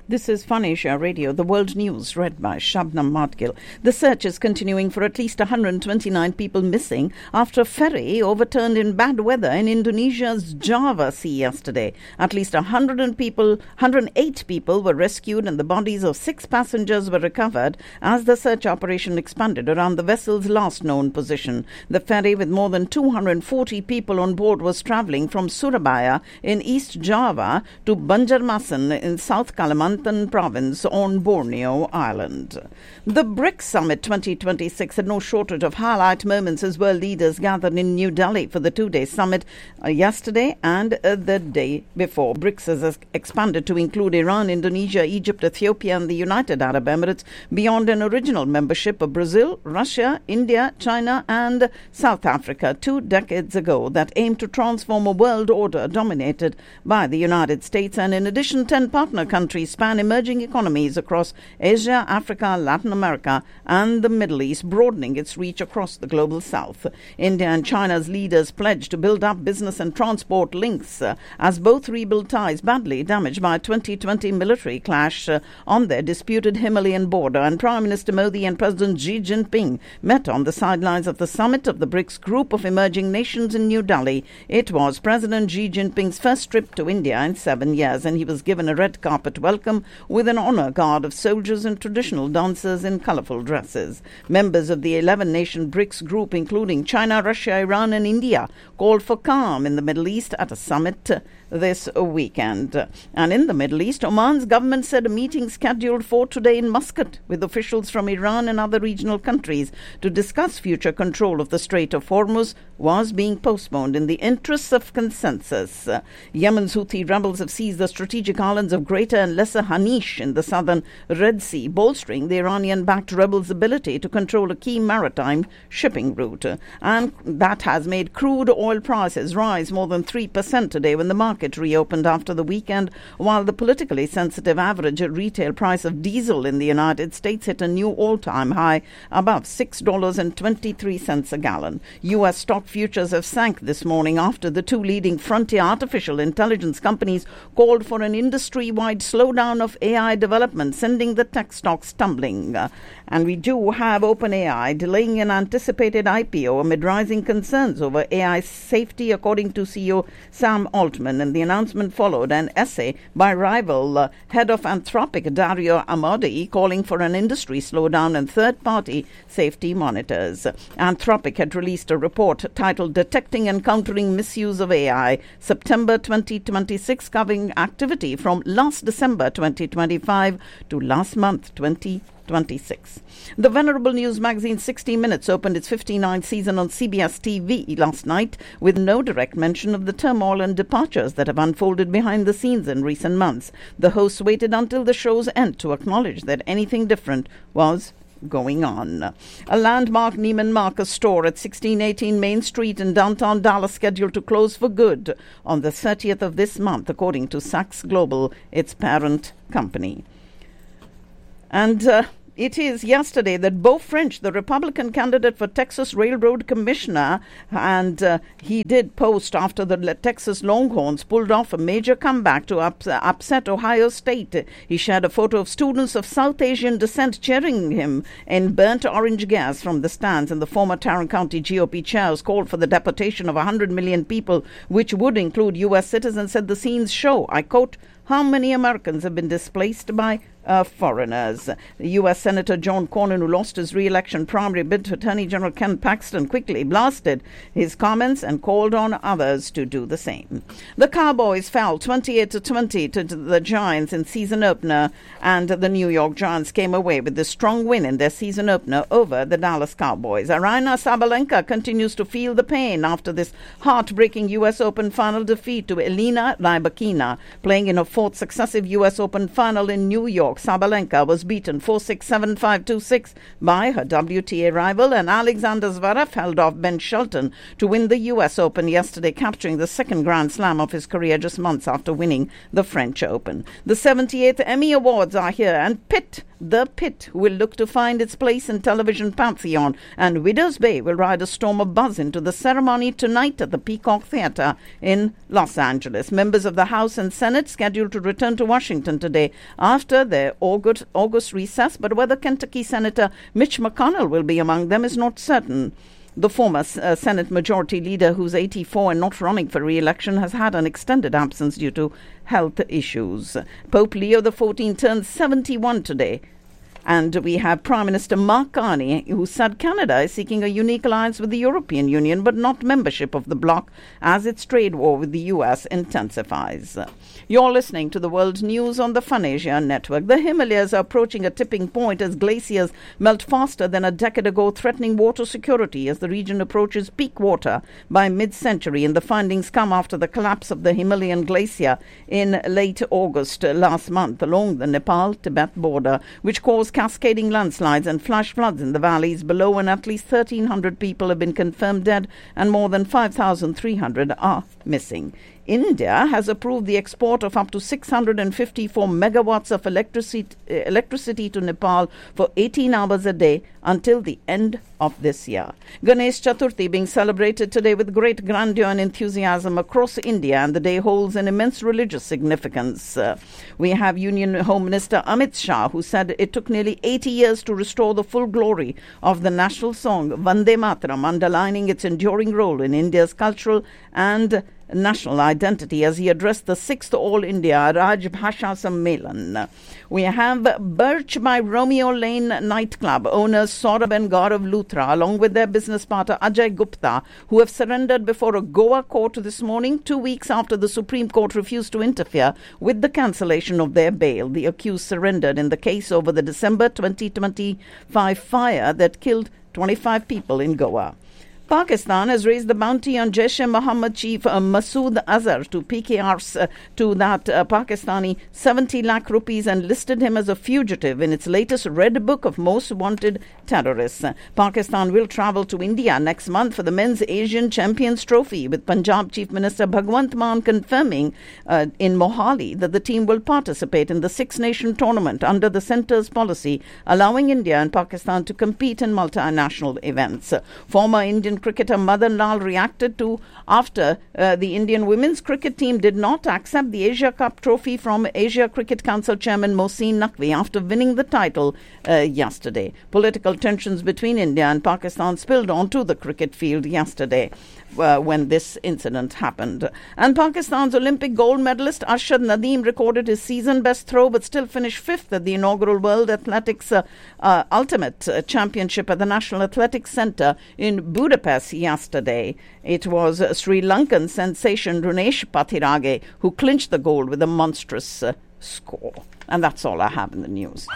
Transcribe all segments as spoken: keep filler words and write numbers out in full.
This is Fun Asia Radio, the world news, read by Shabnam Matgil. The search is continuing for at least one hundred twenty-nine people missing after a ferry overturned in bad weather in Indonesia's Java Sea yesterday. At least one hundred people, one hundred eight people were rescued and the bodies of six passengers were recovered as the search operation expanded around the vessel's last known position. The ferry with more than two hundred forty people on board was travelling from Surabaya in East Java to Banjarmasin in South Kalimantan province on Borneo Island. The BRICS Summit twenty twenty-six had no shortage of highlight moments as world leaders gathered in New Delhi for the two-day summit uh, yesterday and uh, the day before. BRICS has expanded to include Iran, Indonesia, Egypt, Ethiopia and the United Arab Emirates beyond an original membership of Brazil, Russia, India, China and South Africa two decades ago that aimed to transform a world order dominated by the United States. And in addition, ten partner countries span emerging economies across Asia, Africa, Latin America and the Middle East, broadening its reach across the global south. India and China's leaders pledged to build up business and transport links uh, as both rebuild ties badly damaged by a twenty twenty military clash uh, on their disputed Himalayan border. And Prime Minister Modi and President Xi Jinping met on the sidelines of the summit of the BRICS group of emerging nations in New Delhi. It was President Xi Jinping's first trip to India in seven years and he was given a red carpet welcome with an honour guard of soldiers and traditional dancers in colourful dresses. Members of the eleven-nation BRICS group, including China, Russia, Iran and India, called for calm in the Middle East at a summit uh, this weekend. And in the Middle East, Oman's government said a meeting scheduled for today in Muscat with officials from Iran and other regional countries to discuss future control of the Strait of Hormuz was being postponed in the interests of consensus. Uh, Yemen's Houthi rebels have seized the strategic islands of Greater and Lesser Hanish in the southern Red Sea, bolstering the Iranian-backed rebels' ability to control a key maritime shipping route. And that has made crude oil prices rise more than three percent today when the market reopened after the weekend, while the politically sensitive average retail price of diesel in the United States hit a new all-time high above six dollars and twenty-three cents a gallon. U S stock futures have sank this morning after the two leading frontier artificial intelligence companies called for an industry-wide slowdown of A I development, sending the tech stocks tumbling. Uh, and we do have OpenAI delaying an anticipated I P O amid rising concerns over A I safety, according to C E O Sam Altman. And the announcement followed an essay by rival uh, head of Anthropic Dario Amodei calling for an industry slowdown and third-party safety monitors. Anthropic had released a report titled Detecting and Countering Misuse of A I, September twenty twenty-six, covering activity from last December twenty twenty-five to last month twenty twenty-six. The venerable news magazine sixty minutes opened its fifty-ninth season on C B S T V last night with no direct mention of the turmoil and departures that have unfolded behind the scenes in recent months. The hosts waited until the show's end to acknowledge that anything different was going on. A landmark Neiman Marcus store at sixteen eighteen Main Street in downtown Dallas scheduled to close for good on the thirtieth of this month, according to Saks Global, its parent company. And uh, it is yesterday that Beau French, the Republican candidate for Texas Railroad Commissioner, and uh, he did post after the Texas Longhorns pulled off a major comeback to ups- upset Ohio State. He shared a photo of students of South Asian descent cheering him in burnt orange gas from the stands, and the former Tarrant County G O P chair has called for the deportation of one hundred million people, which would include U S citizens, said the scenes show, I quote, how many Americans have been displaced by Uh, foreigners. The U S Senator John Cornyn, who lost his re-election primary bid to Attorney General Ken Paxton, quickly blasted his comments and called on others to do the same. The Cowboys fell twenty-eight to twenty to the Giants in season opener, and the New York Giants came away with a strong win in their season opener over the Dallas Cowboys. Aryna Sabalenka continues to feel the pain after this heartbreaking U S Open final defeat to Elena Rybakina, playing in a fourth successive U S Open final in New York. York, Sabalenka was beaten four six, seven five, two six by her W T A rival, and Alexander Zverev held off Ben Shelton to win the U S Open yesterday, capturing the second Grand Slam of his career just months after winning the French Open. The seventy-eighth Emmy Awards are here, and Pitt, the Pit, will look to find its place in television pantheon, and Widows Bay will ride a storm of buzz into the ceremony tonight at the Peacock Theatre in Los Angeles. Members of the House and Senate scheduled to return to Washington today after their August, August recess, but whether Kentucky Senator Mitch McConnell will be among them is not certain. The former uh, Senate Majority Leader, who's eighty-four and not running for re-election, has had an extended absence due to health issues. Pope Leo the fourteenth turns seventy-one today. And we have Prime Minister Mark Carney, who said Canada is seeking a unique alliance with the European Union, but not membership of the bloc as its trade war with the U S intensifies. You're listening to the World News on the Fun Asia Network. The Himalayas are approaching a tipping point as glaciers melt faster than a decade ago, threatening water security as the region approaches peak water by mid-century. And the findings come after the collapse of the Himalayan glacier in late August last month along the Nepal-Tibet border, which caused cascading landslides and flash floods in the valleys below, and at least thirteen hundred people have been confirmed dead and more than five thousand three hundred are missing. India has approved the export of up to six hundred fifty-four megawatts of electricity, uh, electricity to Nepal for eighteen hours a day until the end of this year. Ganesh Chaturthi being celebrated today with great grandeur and enthusiasm across India, and the day holds an immense religious significance. Uh, we have Union Home Minister Amit Shah, who said it took nearly eighty years to restore the full glory of the national song Vande Mataram, underlining its enduring role in India's cultural and national identity as he addressed the sixth All India Raj Bhasha Sammelan. We have Birch by Romeo Lane nightclub owners Saurabh and Gaurav Luthra, along with their business partner Ajay Gupta, who have surrendered before a Goa court this morning, two weeks after the Supreme Court refused to interfere with the cancellation of their bail. The accused surrendered in the case over the December twenty twenty-five fire that killed twenty-five people in Goa. Pakistan has raised the bounty on Jaish-e-Mohammed chief uh, Masood Azhar to P K R's uh, to that uh, Pakistani seventy lakh rupees and listed him as a fugitive in its latest Red Book of Most Wanted Terrorists. Uh, Pakistan will travel to India next month for the Men's Asian Champions Trophy, with Punjab Chief Minister Bhagwant Mann confirming uh, in Mohali that the team will participate in the Six-Nation tournament under the centre's policy, allowing India and Pakistan to compete in multinational events. Uh, former Indian cricketer Madan Lal reacted to after uh, the Indian women's cricket team did not accept the Asia Cup trophy from Asia Cricket Council Chairman Mohsin Naqvi after winning the title uh, yesterday. Political tensions between India and Pakistan spilled onto the cricket field yesterday uh, when this incident happened. And Pakistan's Olympic gold medalist Arshad Nadeem recorded his season best throw but still finished fifth at the inaugural World Athletics uh, uh, Ultimate uh, Championship at the National Athletics Centre in Budapest yesterday. It was Sri Lankan sensation Runesh Pathirage who clinched the gold with a monstrous uh, score. And that's all I have in the news.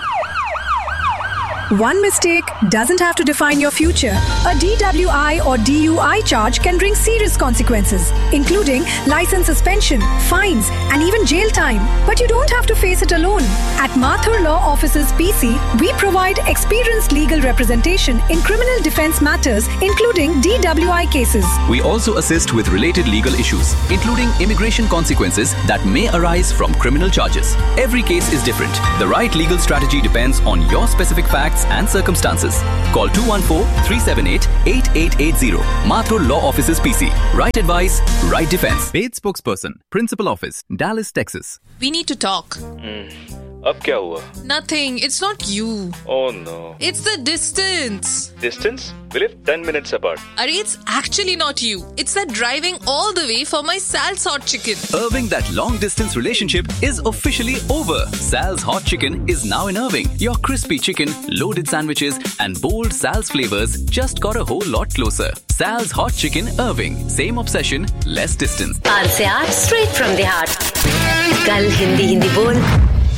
One mistake doesn't have to define your future. A D W I or D U I charge can bring serious consequences, including license suspension, fines, and even jail time. But you don't have to face it alone. At Mathur Law Offices P C, we provide experienced legal representation in criminal defense matters, including D W I cases. We also assist with related legal issues, including immigration consequences that may arise from criminal charges. Every case is different. The right legal strategy depends on your specific facts and circumstances. Call two one four, three seven eight, eight eight eight zero. Mathur Law Offices P C. Right advice, right defense. Paid spokesperson, Principal Office, Dallas, Texas. We need to talk. Hmm. अब क्या हुआ? Nothing. It's not you. Oh no. It's the distance. Distance? We live ten minutes apart. Arey, it's actually not you. It's that driving all the way for my Sal's Hot Chicken. Irving, that long distance relationship is officially over. Sal's Hot Chicken is now in Irving. Your crispy chicken, loaded sandwiches, and bold Sal's flavors just got a whole lot closer. Sal's Hot Chicken, Irving. Same obsession, less distance. R C R, straight from the heart. Kal Hindi Hindi Bol.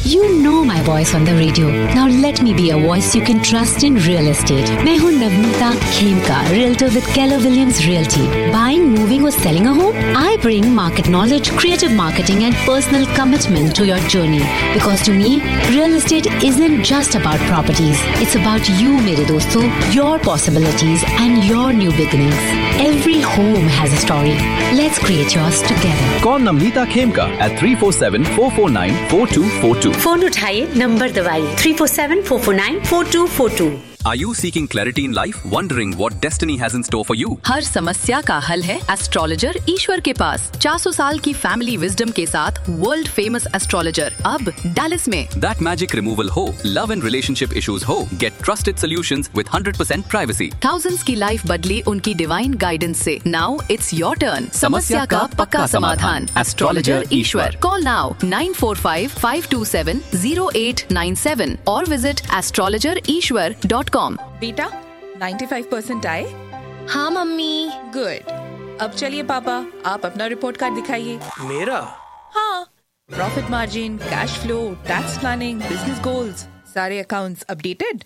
You know my voice on the radio. Now let me be a voice you can trust in real estate. मैं हूँ Navneeta Khemka, realtor with Keller Williams Realty. Buying, moving or selling a home? I bring market knowledge, creative marketing and personal commitment to your journey. Because to me, real estate isn't just about properties. It's about you, मेरे दोस्तों, your possibilities and your new beginnings. Every home has a story. Let's create yours together. Call Namnita Khemka at three four seven, four four nine, four two four two. Phone उठाइए, number दबाइए three four seven, four four nine, four two four two. Are you seeking clarity in life? Wondering what destiny has in store for you? हर समस्या का हल है astrologer ईश्वर के पास। चार सौ साल की फैमिली विजडम के साथ वर्ल्ड फेमस एस्ट्रोलॉजर अब डैलस में। That magic removal हो, love and relationship issues हो, get trusted solutions with one hundred percent privacy. Thousands की लाइफ बदली उनकी डिवाइन गाइडेंस से। Now it's your turn. समस्या का पक्का समाधान। एस्ट्रोलॉजर ईश्वर। Call now nine four five, five two seven, zero eight nine seven और visit astrologer ishwar dot com. बेटा पचानवे परसेंट आए? हाँ मम्मी। गुड। अब चलिए पापा, आप अपना रिपोर्ट कार्ड दिखाइए। मेरा? हाँ, profit margin, cash flow, tax planning, business goals, सारे अकाउंट्स अपडेटेड।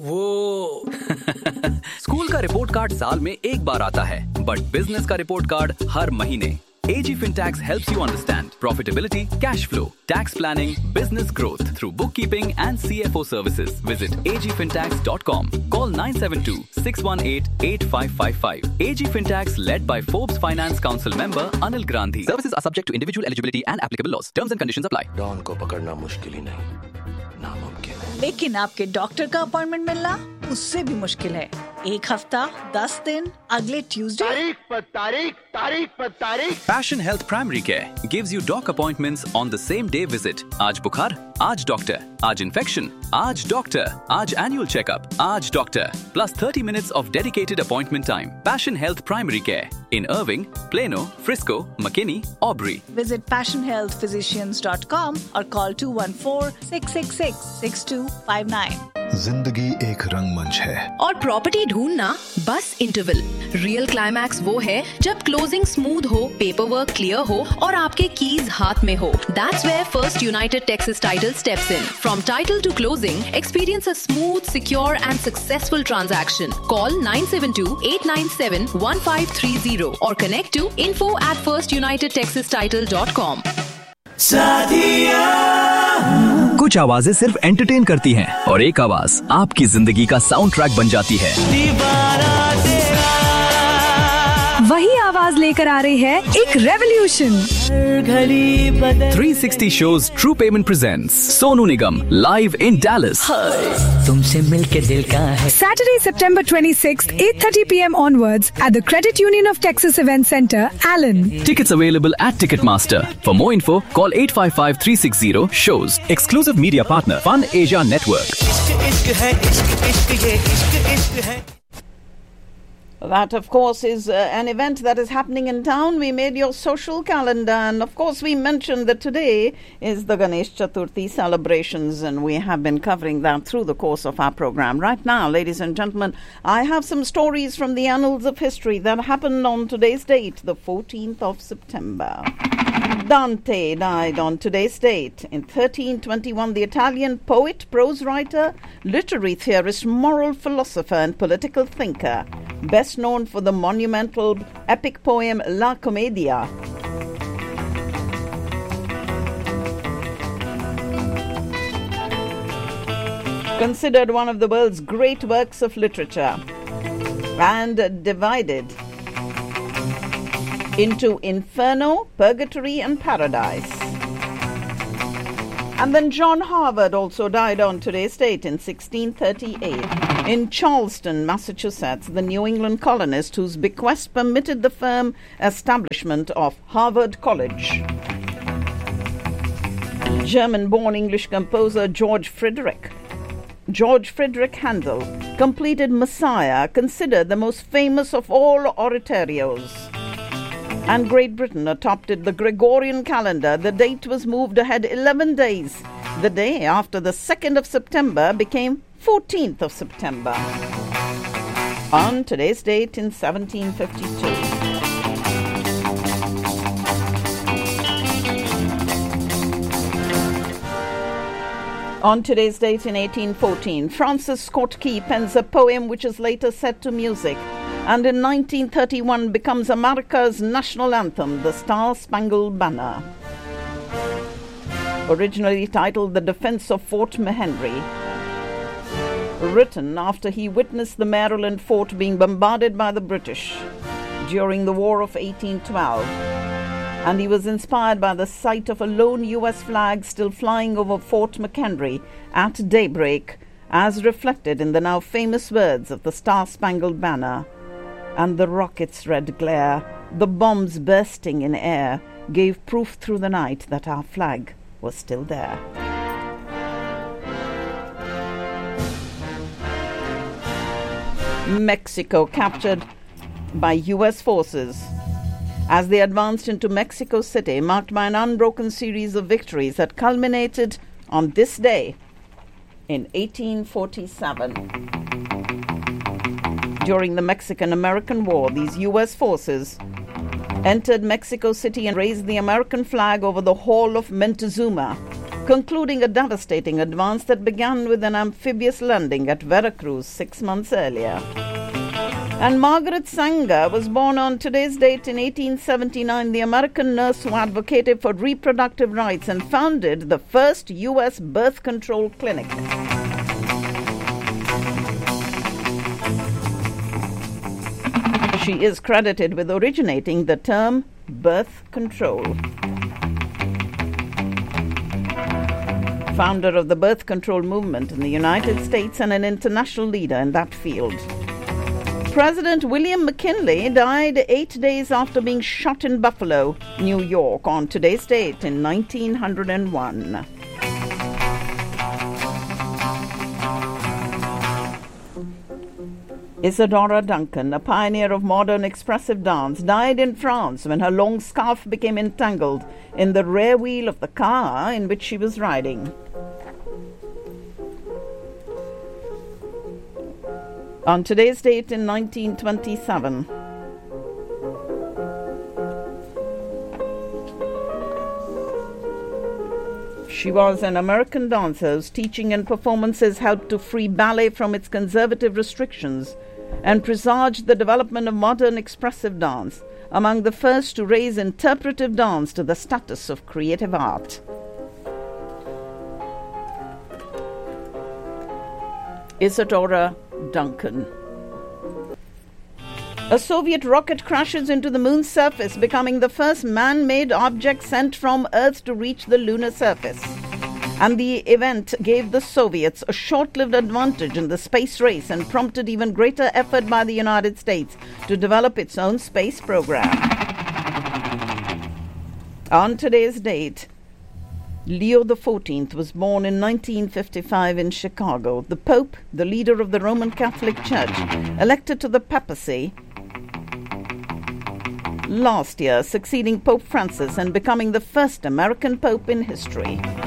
वो स्कूल का रिपोर्ट कार्ड साल में एक बार आता है, बट बिजनेस का रिपोर्ट कार्ड हर महीने। A G Fintax helps you understand profitability, cash flow, tax planning, business growth through bookkeeping and C F O services. Visit a g fintax dot com. Call nine seven two, six one eight, eight five five five. A G Fintax led by Forbes Finance Council member Anil Grandhi. Services are subject to individual eligibility and applicable laws. Terms and conditions apply. Don को पकड़ना मुश्किल ही नहीं, नामुमकिन है। लेकिन आपके doctor का appointment मिलना उससे भी मुश्किल है। एक हफ्ता, दस दिन, अगले ट्यूसडे। तारीख पर तारीख, तारीख पर तारीख। Passion Health Primary Care gives you doc appointments on the same day visit. आज बुखार, आज डॉक्टर, आज infection, आज डॉक्टर, आज annual checkup, आज doctor, plus thirty minutes of dedicated appointment time. Passion Health Primary Care in Irving, Plano, Frisco, McKinney, Aubrey. Visit passion health physicians dot com or call two one four, six six six, six two five nine. जिंदगी एक रंगमंच है और property ढूंढना बस interval. Real climax वो है जब क्लोजिंग स्मूथ हो, पेपर वर्क क्लियर हो और आपके कीज हाथ में हो। That's where First United Texas Title steps in. From title to closing, experience a smooth, secure and successful transaction. Call nine seven two, eight nine seven, one five three zero or connect to info at first united texas title dot com. कुछ आवाजें सिर्फ entertain करती हैं और एक आवाज आपकी जिंदगी का साउंड ट्रैक बन जाती है। वही आवाज लेकर आ रही है एक revolution. three sixty shows True Payment presents Sonu Nigam live in Dallas. तुमसे मिलके दिल का है। Saturday, September twenty-sixth, eight thirty p m onwards at the Credit Union of Texas Event Center, Allen. Tickets available at Ticketmaster. For more info, call eight five five, three six zero shows. Exclusive media partner Fun Asia Network. इश्क इश्क है, इश्क इश्क ये इश्क इश्क है। That, of course, is uh, an event that is happening in town. We made your social calendar, and of course, we mentioned that today is the Ganesh Chaturthi celebrations, and we have been covering that through the course of our program. Right now, ladies and gentlemen, I have some stories from the annals of history that happened on today's date, the fourteenth of September. Dante died on today's date. In thirteen twenty-one, the Italian poet, prose writer, literary theorist, moral philosopher, and political thinker, best known for the monumental epic poem La Commedia. Considered one of the world's great works of literature, and divided into Inferno, Purgatory, and Paradise. And then John Harvard also died on today's date in sixteen thirty-eight. In Charleston, Massachusetts, the New England colonist whose bequest permitted the firm establishment of Harvard College. German-born English composer George Friedrich George Friedrich Handel completed Messiah, considered the most famous of all oratorios. And Great Britain adopted the Gregorian calendar. The date was moved ahead eleven days. The day after the second of September became fourteenth of September. On today's date in seventeen fifty-two. On today's date in eighteen fourteen, Francis Scott Key pens a poem which is later set to music, and in nineteen thirty-one becomes America's national anthem, the Star-Spangled Banner. Originally titled The Defense of Fort McHenry, written after he witnessed the Maryland fort being bombarded by the British during the War of eighteen twelve, and he was inspired by the sight of a lone U S flag still flying over Fort McHenry at daybreak, as reflected in the now famous words of the Star-Spangled Banner. And the rocket's red glare, the bombs bursting in air, gave proof through the night that our flag was still there. Mexico captured by U S forces as they advanced into Mexico City, marked by an unbroken series of victories that culminated on this day in eighteen forty-seven. During the Mexican-American War, these U S forces entered Mexico City and raised the American flag over the Hall of Montezuma, concluding a devastating advance that began with an amphibious landing at Veracruz six months earlier. And Margaret Sanger was born on today's date in eighteen seventy-nine, the American nurse who advocated for reproductive rights and founded the first U S birth control clinic. She is credited with originating the term birth control. Founder of the birth control movement in the United States and an international leader in that field. President William McKinley died eight days after being shot in Buffalo, New York, on today's date in nineteen oh one. Isadora Duncan, a pioneer of modern expressive dance, died in France when her long scarf became entangled in the rear wheel of the car in which she was riding. On today's date in nineteen twenty-seven, she was an American dancer whose teaching and performances helped to free ballet from its conservative restrictions and presaged the development of modern expressive dance, among the first to raise interpretive dance to the status of creative art. Isadora Duncan. A Soviet rocket crashes into the moon's surface, becoming the first man-made object sent from Earth to reach the lunar surface. And the event gave the Soviets a short-lived advantage in the space race and prompted even greater effort by the United States to develop its own space program. On today's date, Leo the fourteenth was born in nineteen fifty-five in Chicago. The Pope, the leader of the Roman Catholic Church, elected to the papacy last year, succeeding Pope Francis and becoming the first American Pope in history.